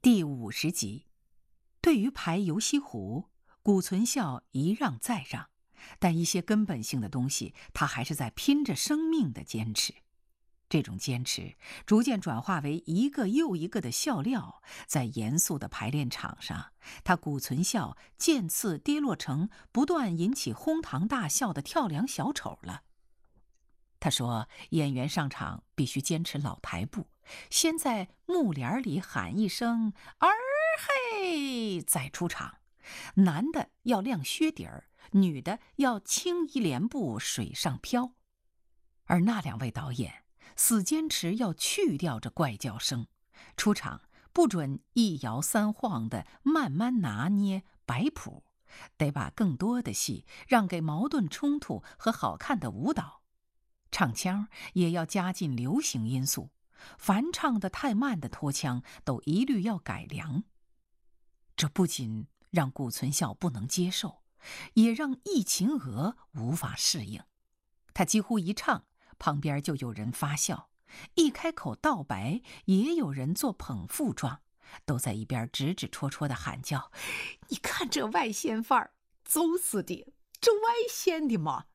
第50集，对于排游西湖，谷存孝一让再让，但一些根本性的东西，他还是在拼着生命的坚持。这种坚持逐渐转化为一个又一个的笑料，在严肃的排练场上，他谷存孝渐次跌落成不断引起哄堂大笑的跳梁小丑了。他说，演员上场必须坚持老台步，先在幕帘里喊一声儿嘿再出场，男的要亮靴底儿，女的要轻移帘步水上飘。而那两位导演死坚持要去掉这怪叫声，出场不准一摇三晃的慢慢拿捏摆谱，得把更多的戏让给矛盾冲突和好看的舞蹈。唱腔也要加进流行因素，凡唱得太慢的拖腔都一律要改良。这不仅让谷存孝不能接受，也让易秦娥无法适应。他几乎一唱，旁边就有人发笑，一开口道白，也有人做捧腹状，都在一边指指戳戳的喊叫：“你看这外线范儿，走死的，这外线的嘛！”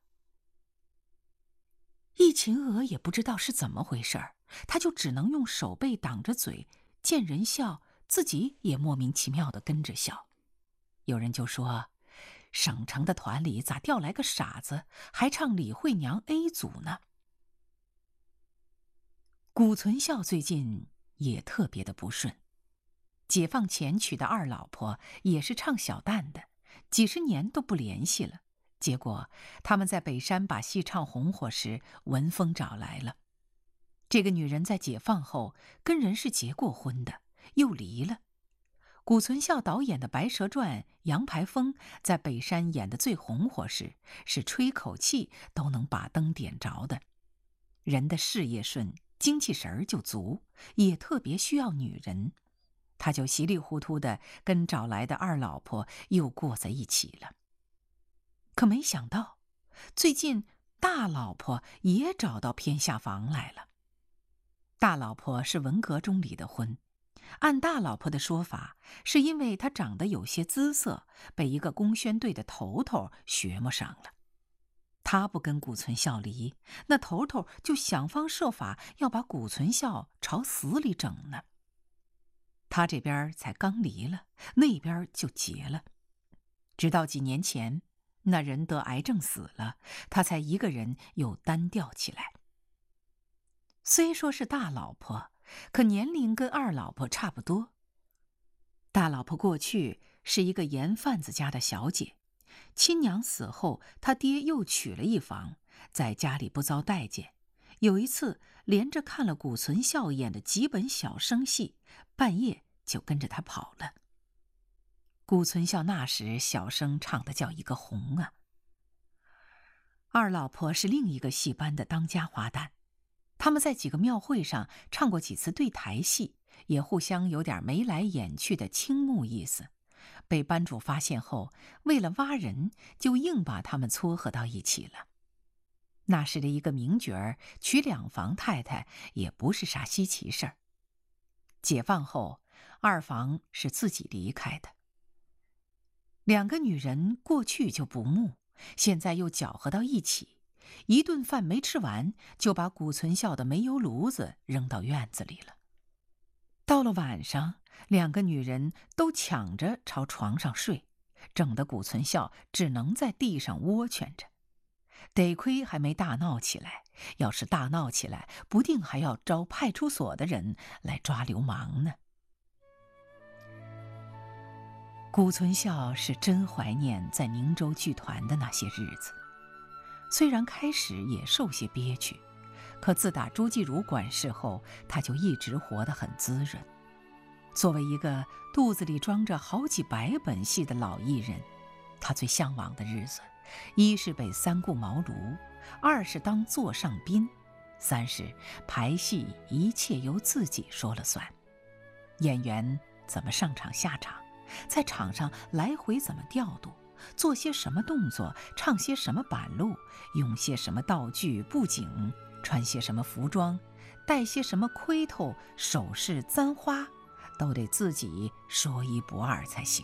易秦娥也不知道是怎么回事儿，她就只能用手背挡着嘴，见人笑，自己也莫名其妙地跟着笑。有人就说，省城的团里咋调来个傻子，还唱李慧娘 A 组呢？谷存孝最近也特别的不顺，解放前娶的二老婆也是唱小旦的，几十年都不联系了。结果他们在北山把戏唱红火时，文峰找来了。这个女人在解放后跟人是结过婚的，又离了。谷存孝导演的《白蛇传》，杨排风在北山演的最红火时，是吹口气都能把灯点着的。人的事业顺，精气神儿就足，也特别需要女人。他就稀里糊涂的跟找来的二老婆又过在一起了。可没想到，最近大老婆也找到偏下房来了。大老婆是文革中离的婚，按大老婆的说法，是因为她长得有些姿色，被一个工宣队的头头学摸上了。他不跟谷存孝离，那头头就想方设法要把谷存孝朝死里整呢。他这边才刚离了，那边就结了。直到几年前，那人得癌症死了，他才一个人又单调起来。虽说是大老婆，可年龄跟二老婆差不多。大老婆过去是一个盐贩子家的小姐，亲娘死后，他爹又娶了一房，在家里不遭待见。有一次连着看了谷存孝演的几本小生戏，半夜就跟着他跑了。谷存孝那时小声唱的叫一个红啊。二老婆是另一个戏班的当家花旦，他们在几个庙会上唱过几次对台戏，也互相有点眉来眼去的倾慕意思。被班主发现后，为了挖人，就硬把他们撮合到一起了。那时的一个名角儿娶两房太太也不是啥稀奇事儿。解放后，二房是自己离开的。两个女人过去就不睦，现在又搅和到一起，一顿饭没吃完，就把谷存孝的煤油炉子扔到院子里了。到了晚上，两个女人都抢着朝床上睡，整得谷存孝只能在地上窝圈着。得亏还没大闹起来，要是大闹起来，不定还要招派出所的人来抓流氓呢。谷存孝是真怀念在宁州剧团的那些日子，虽然开始也受些憋屈，可自打朱继儒管事后，他就一直活得很滋润。作为一个肚子里装着好几百本戏的老艺人，他最向往的日子，一是被三顾茅庐，二是当座上宾，三是排戏一切由自己说了算。演员怎么上场下场，在场上来回怎么调度，做些什么动作，唱些什么板路，用些什么道具布景，穿些什么服装，戴些什么盔头首饰簪花， 都得自己说一不二才行。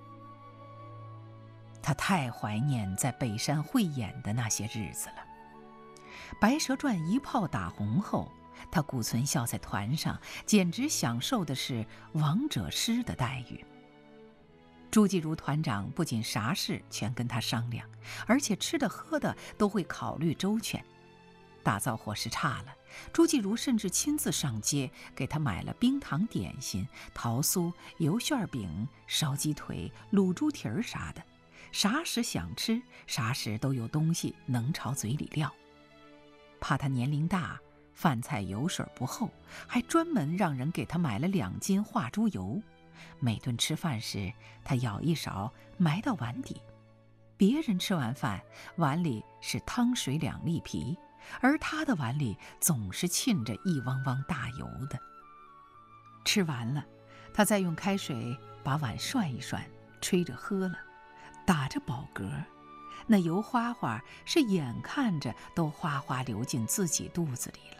他太怀念在北山汇演的那些日子了。白蛇传一炮打红后，他顾存孝在团上简直享受的是王者师的待遇。朱继如团长不仅啥事全跟他商量，而且吃的喝的都会考虑周全。大灶伙食差了，朱继如甚至亲自上街给他买了冰糖点心、桃酥、油旋饼、烧鸡腿、卤猪蹄儿啥的，啥时想吃，啥时都有东西能朝嘴里撂。怕他年龄大，饭菜油水不厚，还专门让人给他买了2斤化猪油。每顿吃饭时，他舀一勺埋到碗底。别人吃完饭，碗里是汤水2粒皮，而他的碗里总是沁着一汪汪大油的。吃完了，他再用开水把碗涮一涮，吹着喝了，打着饱嗝，那油花花是眼看着都哗哗流进自己肚子里了。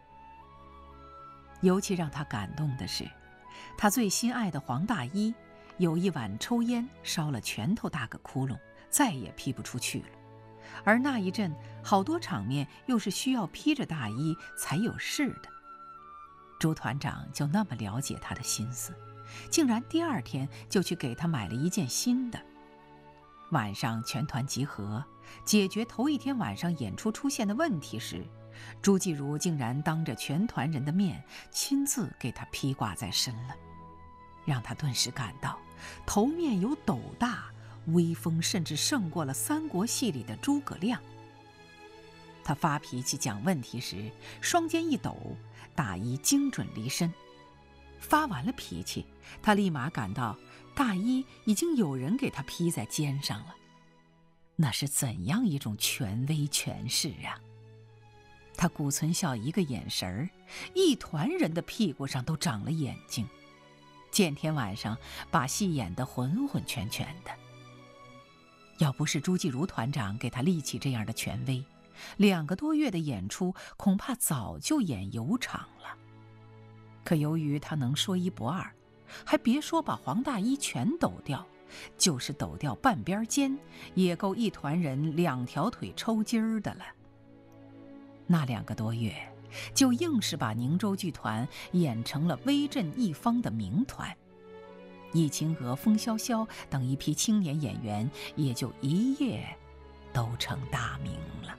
尤其让他感动的是，他最心爱的黄大衣有一晚抽烟烧了拳头大个窟窿，再也披不出去了。而那一阵好多场面又是需要披着大衣才有事的。朱团长就那么了解他的心思，竟然第2天就去给他买了一件新的。晚上全团集合，解决头一天晚上演出出现的问题时，朱继如竟然当着全团人的面亲自给他披挂在身了，让他顿时感到头面有斗大，威风甚至胜过了三国戏里的诸葛亮。他发脾气讲问题时，双肩一抖，大衣精准离身。发完了脾气，他立马感到大衣已经有人给他披在肩上了。那是怎样一种权威权势啊！他顾存孝一个眼神儿，一团人的屁股上都长了眼睛。见天晚上把戏演得浑浑全全的。要不是朱继如团长给他立起这样的权威，2个多月的演出恐怕早就演油场了。可由于他能说一不二，还别说把黄大衣全抖掉，就是抖掉半边肩，也够一团人2条腿抽筋儿的了。那2个多月，就硬是把宁州剧团演成了威震一方的名团。易秦娥、风萧萧等一批青年演员也就一夜都成大名了。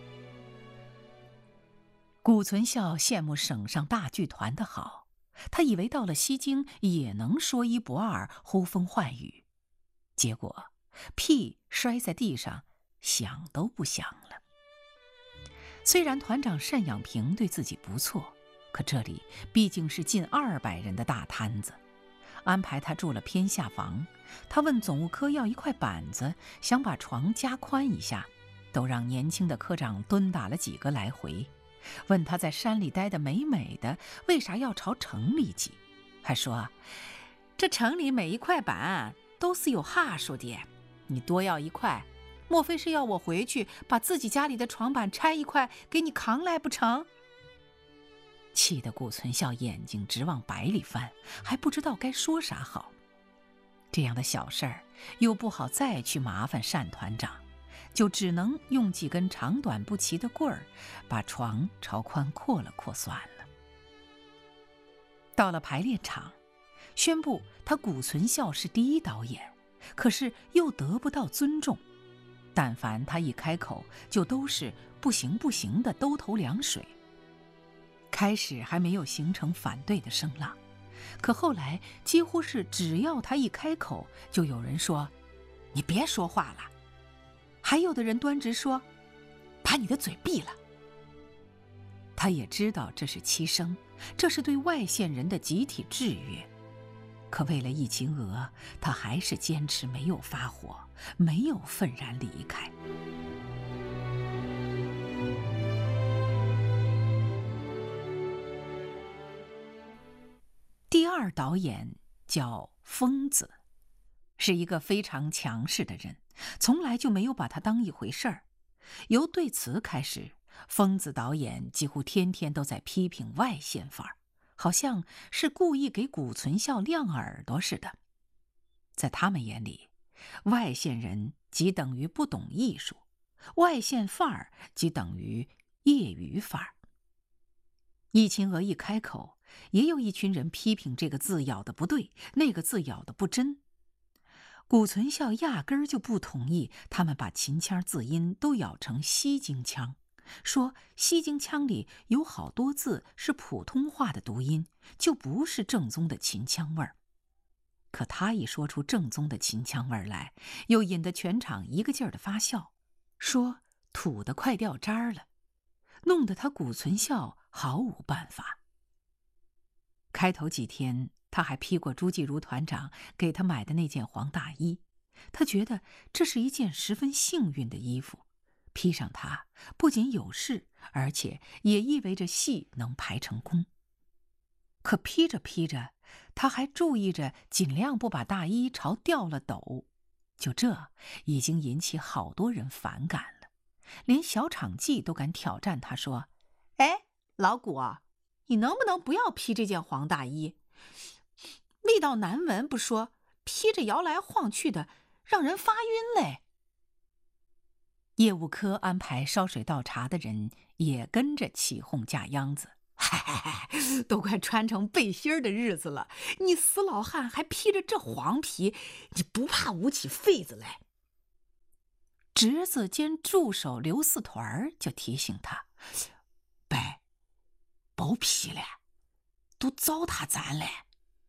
顾存孝羡慕省上大剧团的好，他以为到了西京也能说一不二，呼风唤雨，结果屁摔在地上，想都不想了。虽然团长单养平对自己不错，可这里毕竟是近200人的大摊子，安排他住了偏下房。他问总务科要一块板子，想把床加宽一下，都让年轻的科长蹲打了几个来回。问他在山里待得美美的，为啥要朝城里挤？还说这城里每一块板都是有哈数的，你多要一块，莫非是要我回去把自己家里的床板拆一块给你扛来不成？气得顾存孝眼睛直往白里翻，还不知道该说啥好。这样的小事儿又不好再去麻烦单团长，就只能用几根长短不齐的棍儿把床朝宽扩了扩算了。到了排练场，宣布他顾存孝是第1导演，可是又得不到尊重。但凡他一开口，就都是不行不行的兜头凉水。开始还没有形成反对的声浪，可后来几乎是只要他一开口，就有人说你别说话了，还有的人端直说把你的嘴闭了。他也知道这是欺生，这是对外县人的集体制约，可为了易秦娥，他还是坚持没有发火，没有愤然离开。第2导演叫疯子，是一个非常强势的人，从来就没有把他当一回事儿。由对词开始，疯子导演几乎天天都在批评外县范儿， 好像是故意给谷存孝亮耳朵似的。在他们眼里，外县人即等于不懂艺术，外县范儿即等于业余范儿。易秦娥一开口，也有一群人批评这个字咬得不对，那个字咬得不真。谷存孝压根儿就不同意他们把秦腔字音都咬成西京腔，说西京腔里有好多字是普通话的读音，就不是正宗的秦腔味儿。可他一说出正宗的秦腔味儿来，又引得全场一个劲儿的发笑，说土得快掉渣儿了，弄得他谷存孝毫无办法。开头几天，他还披过朱继如团长给他买的那件黄大衣，他觉得这是一件十分幸运的衣服，披上它不仅有事，而且也意味着戏能排成功。可披着披着，他还注意着尽量不把大衣朝掉了抖，就这已经引起好多人反感了，连小场记都敢挑战他说：“哎，老谷啊，你能不能不要披这件黄大衣？味道难闻不说，披着摇来晃去的，让人发晕嘞。”业务科安排烧水倒茶的人也跟着起哄架秧子：“嗨，都快穿成背心儿的日子了，你死老汉还披着这黄皮，你不怕捂起痱子来？”侄子兼助手刘四团就提醒他：“伯，别披了，都糟蹋咱嘞。”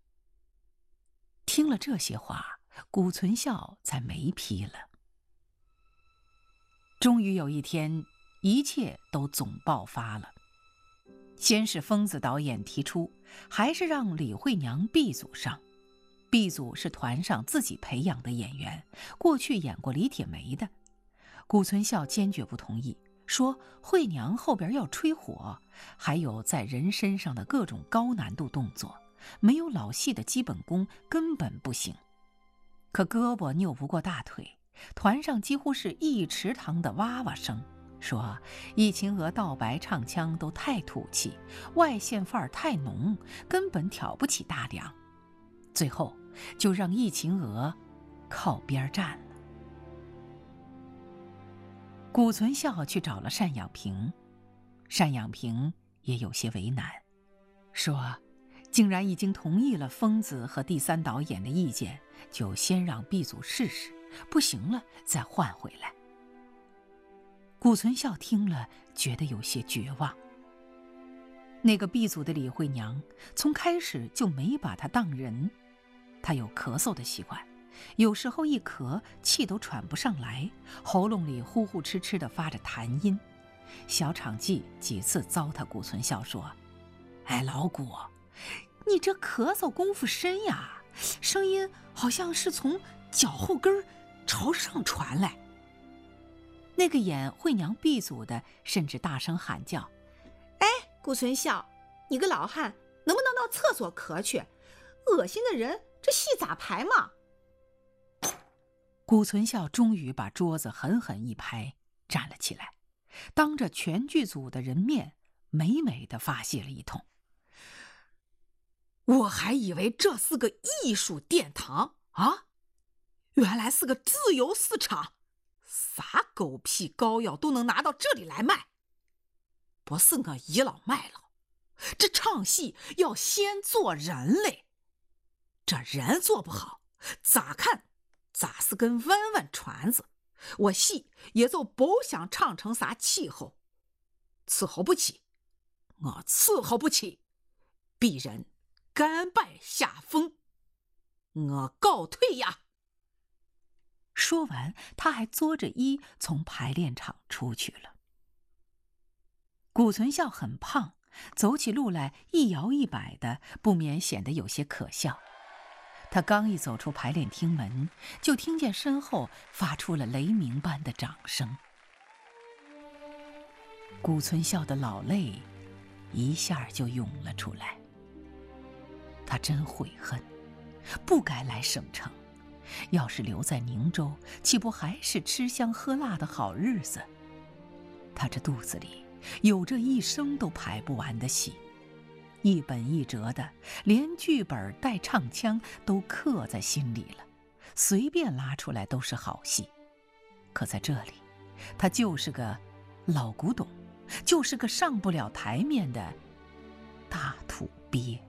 听了这些话，谷存孝才没披了。终于有一天，一切都总爆发了。先是疯子导演提出，还是让李慧娘 B 组上。B 组是团上自己培养的演员，过去演过李铁梅的。谷存孝坚决不同意，说慧娘后边要吹火，还有在人身上的各种高难度动作，没有老戏的基本功根本不行。可胳膊拗不过大腿，团上几乎是一池塘的哇哇声，说易秦娥道白唱腔都太土气，外县范儿太浓，根本挑不起大梁。最后就让易秦娥靠边站了。谷存孝去找了单养平，单养平也有些为难，说竟然已经同意了疯子和第三导演的意见，就先让 B 组试试，不行了再换回来。谷存孝听了觉得有些绝望。那个 B 组的李慧娘从开始就没把她当人，她有咳嗽的习惯，有时候一咳气都喘不上来，喉咙里呼呼哧哧地发着痰音。小场记几次糟蹋谷存孝说：“哎，老谷，你这咳嗽功夫深呀，声音好像是从脚后跟朝上传来。”那个演慧娘 B 组的甚至大声喊叫：“哎，谷存孝，你个老汉，能不能到厕所咳去？恶心的人，这戏咋排嘛？”谷存孝终于把桌子狠狠一拍，站了起来，当着全剧组的人面美美地发泄了一通：“我还以为这是个艺术殿堂啊，原来是个自由市场，啥狗屁膏药都能拿到这里来卖。不是我倚老卖老，这唱戏要先做人嘞，这人做不好，咋看咋是根弯弯船子，我戏也就不想唱成啥气候，伺候不起，我伺候不起，鄙人甘拜下风，我告退呀！”说完，他还作着揖从排练场出去了。谷存孝很胖，走起路来一摇一摆的，不免显得有些可笑。他刚一走出排练厅门，就听见身后发出了雷鸣般的掌声。谷存孝的老泪一下就涌了出来。他真悔恨，不该来省城，要是留在宁州，岂不还是吃香喝辣的好日子？他这肚子里有着一生都排不完的戏， 一本一折的，连剧本带唱腔都刻在心里了，随便拉出来都是好戏。可在这里，他就是个老古董，就是个上不了台面的大土鳖。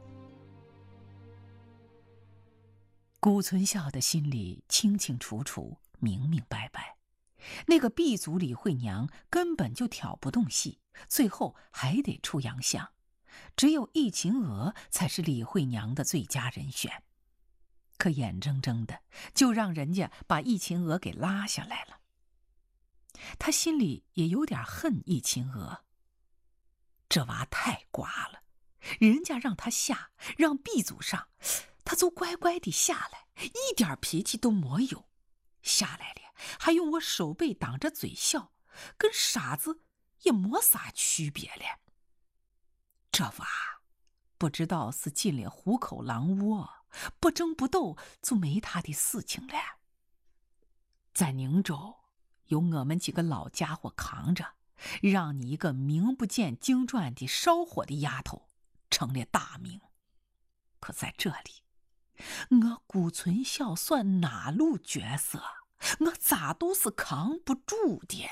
谷存孝的心里清清楚楚，明明白白，那个B族李慧娘根本就挑不动戏，最后还得出洋相，只有易秦娥才是李慧娘的最佳人选。可眼睁睁的就让人家把易秦娥给拉下来了。他心里也有点恨易秦娥，这娃太瓜了，人家让他下，让 B 组上，他就乖乖地下来，一点脾气都没有。下来了还用我手背挡着嘴笑，跟傻子也没啥区别了。这娃不知道是进了虎口狼窝，不争不斗就没他的事情了。在宁州有我们几个老家伙扛着，让你一个名不见经传的烧火的丫头成了大名。可在这里，我谷存孝算哪路角色，我咋都是扛不住的。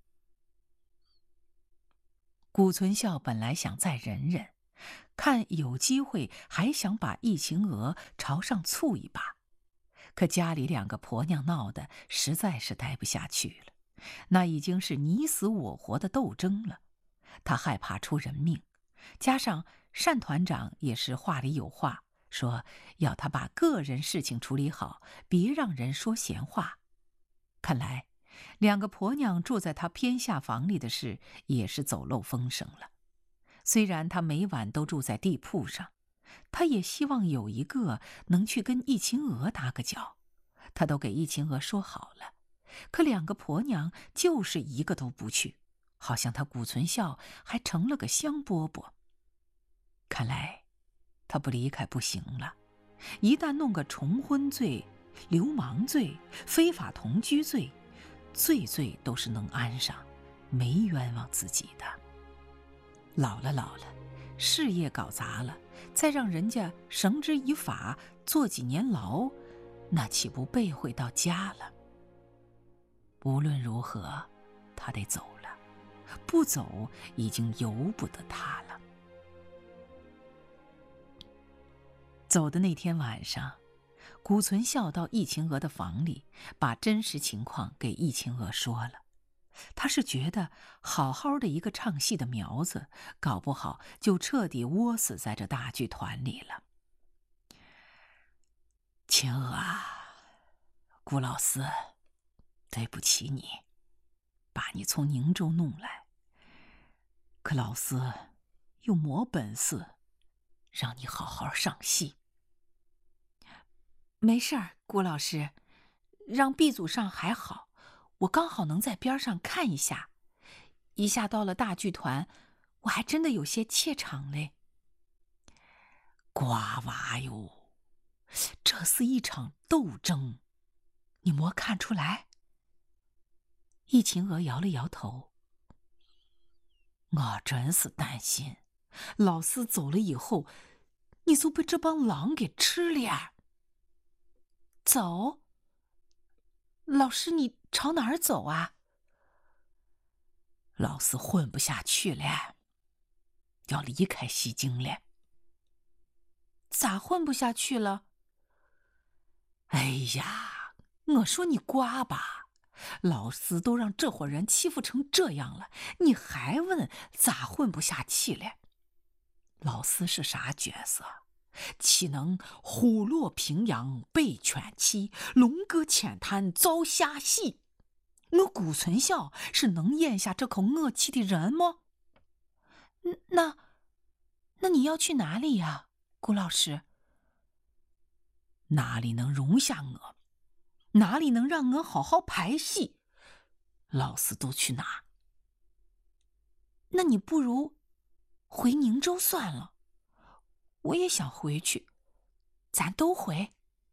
谷存孝本来想再忍忍，看有机会还想把易秦娥朝上促一把，可家里两个婆娘闹得实在是待不下去了，那已经是你死我活的斗争了。他害怕出人命，加上单团长也是话里有话，说要他把个人事情处理好，别让人说闲话。看来两个婆娘住在他偏下房里的事也是走漏风声了。虽然他每晚都住在地铺上，他也希望有一个能去跟易秦娥打个脚，他都给易秦娥说好了，可两个婆娘就是一个都不去，好像他谷存孝还成了个香饽饽。看来他不离开不行了，一旦弄个重婚罪、流氓罪、非法同居罪，罪罪都是能安上，没冤枉自己的。老了，事业搞砸了，再让人家绳之以法，坐几年牢，那岂不背回到家了？无论如何，他得走了，不走已经由不得他了。走的那天晚上，谷存孝到易秦娥的房里，把真实情况给易秦娥说了。他是觉得好好的一个唱戏的苗子，搞不好就彻底窝死在这大剧团里了。秦娥啊，谷老师，对不起你，把你从宁州弄来，可老师又没本事让你好好上戏。没事儿，谷老师，让 B 组上还好，我刚好能在边上看一下。一下到了大剧团，我还真的有些怯场嘞。瓜娃哟，这是一场斗争，你没看出来？易秦娥摇了摇头。我真是担心，老师走了以后，你就被这帮狼给吃了。走？老师，你朝哪儿走啊？老师混不下去了，要离开西京了。咋混不下去了？哎呀，我说你瓜吧，老师都让这伙人欺负成这样了，你还问咋混不下去了？老师是啥角色？岂能虎落平阳被犬欺，龙搁浅滩遭虾戏？我谷存孝是能咽下这口恶气的人吗？那你要去哪里呀，谷老师？哪里能容下我？哪里能让我好好排戏？老师都去哪？那你不如回宁州算了。我也想回去，咱都回。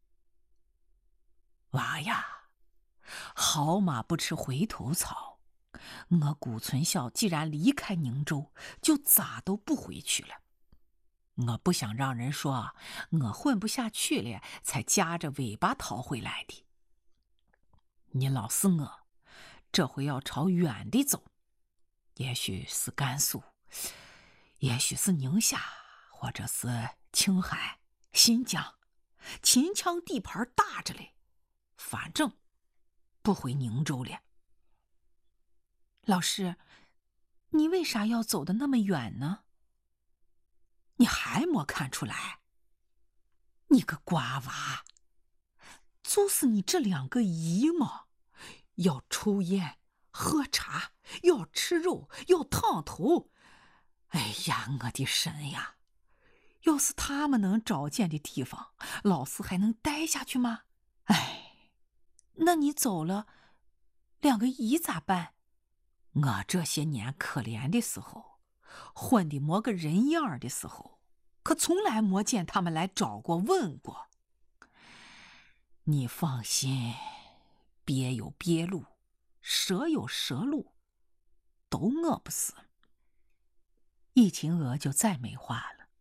娃呀，好马不吃回头草。我谷存孝既然离开宁州，就咋都不回去了。 我不想让人说我混不下去了，才夹着尾巴逃回来的。你老是我，这回要朝远的走，也许是甘肃，也许是宁夏，或者是青海、新疆，秦腔地盘大着嘞，反正不回宁州了。老师，你为啥要走得那么远呢？你还没看出来？你个瓜娃，就是你这2个姨嘛，要抽烟、喝茶，要吃肉，要烫头。哎呀，我的神呀！要是他们能找见的地方，老师还能待下去吗？哎，那你走了，2个姨咋办？我这些年可怜的时候，混的没个人样的时候，可从来没见他们来找过问过。你放心，鳖有鳖路，蛇有蛇路，都饿不死。易秦娥就再没话了。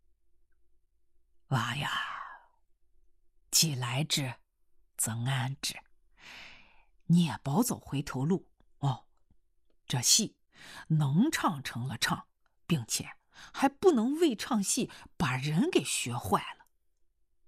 娃呀，既来之，则安之。你也别走回头路哦。这戏能唱成了唱，并且还不能为唱戏把人给学坏了。